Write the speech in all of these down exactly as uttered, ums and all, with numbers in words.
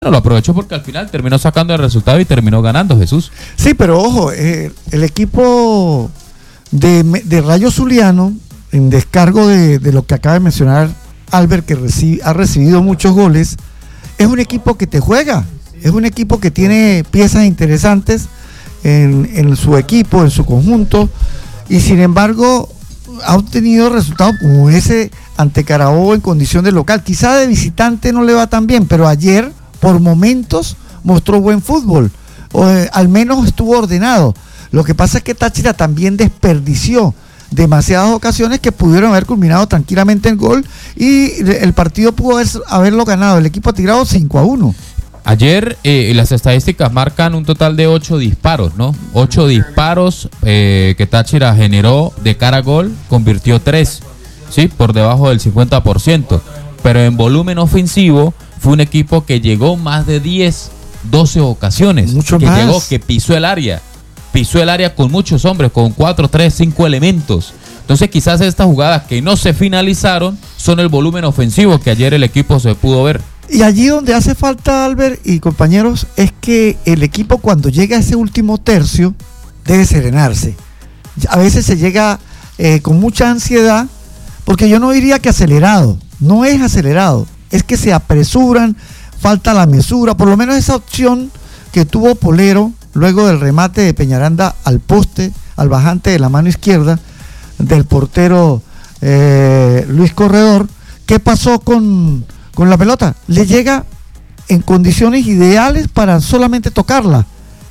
Bueno, lo aprovechó porque al final terminó sacando el resultado y terminó ganando, Jesús. Sí, pero ojo, eh, el equipo de, de Rayo Zuliano, en descargo de, de lo que acaba de mencionar Albert, que recibe, ha recibido muchos goles, es un equipo que te juega, es un equipo que tiene piezas interesantes en, en su equipo, en su conjunto, y sin embargo ha obtenido resultados como ese ante Carabobo en condición de local. Quizá de visitante no le va tan bien, pero ayer por momentos mostró buen fútbol, o eh, al menos estuvo ordenado. Lo que pasa es que Táchira también desperdició demasiadas ocasiones que pudieron haber culminado tranquilamente en gol y el partido pudo haber, haberlo ganado. El equipo ha tirado cinco a uno. Ayer eh, las estadísticas marcan un total de ocho disparos, ¿no? ocho disparos eh, que Táchira generó de cara a gol, convirtió tres, ¿sí? Por debajo del cincuenta por ciento. Pero en volumen ofensivo fue un equipo que llegó más de diez, doce ocasiones. Mucho que más. llegó, que pisó el área. Pisó el área con muchos hombres, con cuatro, tres, cinco elementos. Entonces quizás estas jugadas que no se finalizaron son el volumen ofensivo que ayer el equipo se pudo ver. Y allí donde hace falta, Albert y compañeros, es que el equipo cuando llega a ese último tercio debe serenarse. A veces se llega eh, con mucha ansiedad, porque yo no diría que acelerado, no es acelerado, es que se apresuran, falta la mesura, por lo menos esa opción que tuvo Polero luego del remate de Peñaranda al poste, al bajante de la mano izquierda del portero eh, Luis Corredor. ¿Qué pasó con, con la pelota? Le llega en condiciones ideales para solamente tocarla,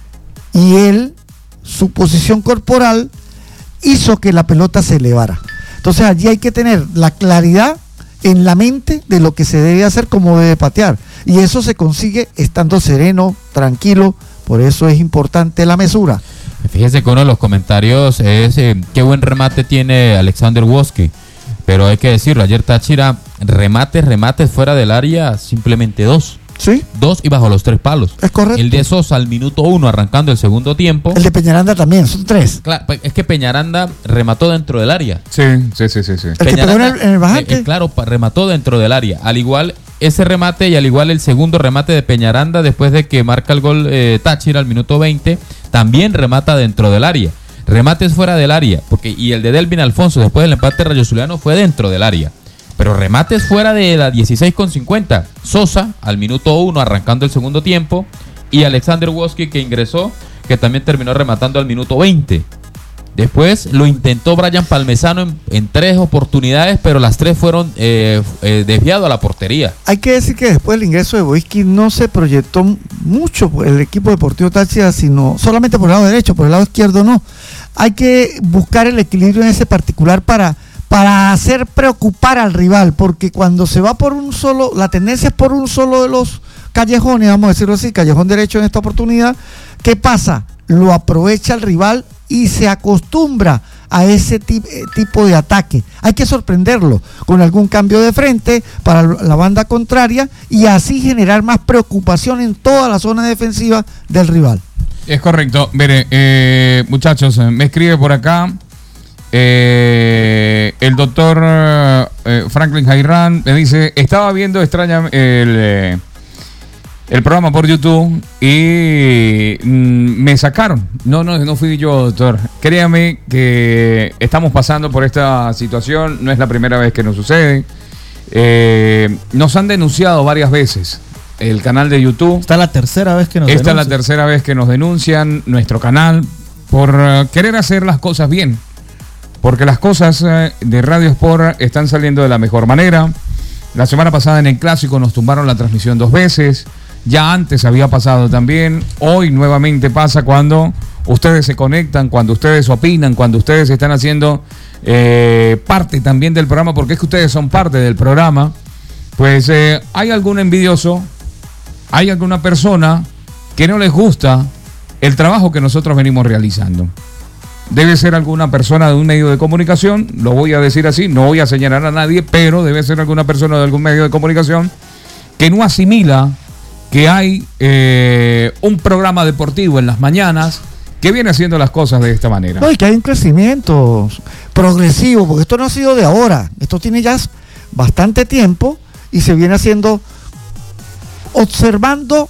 y él, su posición corporal hizo que la pelota se elevara. Entonces allí hay que tener la claridad en la mente de lo que se debe hacer, cómo debe patear, y eso se consigue estando sereno, tranquilo. Por eso es importante la mesura. Fíjese que uno de los comentarios es eh, qué buen remate tiene Alexander Woski, pero hay que decirlo, ayer Táchira remates, remates fuera del área, simplemente dos. Sí. Dos y bajo los tres palos. Es correcto. El de Sosa al minuto uno arrancando el segundo tiempo. El de Peñaranda también, son tres. Claro, es que Peñaranda remató dentro del área. Sí, sí, sí, sí. sí. El que pegó en el, en el bajante. Eh, eh, claro, remató dentro del área. Al igual ese remate y al igual el segundo remate de Peñaranda después de que marca el gol eh, Táchira al minuto veinte, también remata dentro del área. Remates fuera del área, porque y el de Delvin Alfonso después del empate de Rayo Zuliano fue dentro del área. Pero remates fuera de la dieciséis con cincuenta. Sosa al minuto uno arrancando el segundo tiempo y Alexander Woski que ingresó, que también terminó rematando al minuto veinte. Después lo intentó Brian Palmesano en, en tres oportunidades, pero las tres fueron eh, eh, desviadas a la portería. Hay que decir que después del ingreso de Boiski no se proyectó mucho el equipo deportivo Táchira, sino solamente por el lado derecho, por el lado izquierdo no. Hay que buscar el equilibrio en ese particular para, para hacer preocupar al rival, porque cuando se va por un solo, la tendencia es por un solo de los callejones, vamos a decirlo así, callejón derecho en esta oportunidad. ¿Qué pasa? Lo aprovecha el rival y se acostumbra a ese tipo de ataque. Hay que sorprenderlo con algún cambio de frente para la banda contraria y así generar más preocupación en toda la zona defensiva del rival. Es correcto. Mire, eh, muchachos, me escribe por acá eh, el doctor eh, Franklin Jairán, me dice, estaba viendo extraña el... Eh, el programa por YouTube y mmm, me sacaron. No, no, no fui yo, doctor. Créame que estamos pasando por esta situación. No es la primera vez que nos sucede. Eh, nos han denunciado varias veces el canal de YouTube. Esta es la tercera vez que nos Esta denuncian. es la tercera vez que nos denuncian nuestro canal por uh, querer hacer las cosas bien. Porque las cosas uh, de Radio Sport están saliendo de la mejor manera. La semana pasada en el Clásico nos tumbaron la transmisión dos veces. Ya antes había pasado también, hoy nuevamente pasa cuando ustedes se conectan, cuando ustedes opinan, cuando ustedes están haciendo eh, parte también del programa, porque es que ustedes son parte del programa, pues eh, hay algún envidioso, hay alguna persona que no les gusta el trabajo que nosotros venimos realizando. Debe ser alguna persona de un medio de comunicación, lo voy a decir así, no voy a señalar a nadie, pero debe ser alguna persona de algún medio de comunicación que no asimila que hay eh, un programa deportivo en las mañanas que viene haciendo las cosas de esta manera. No, y que hay un crecimiento progresivo, porque esto no ha sido de ahora, esto tiene ya bastante tiempo y se viene haciendo observando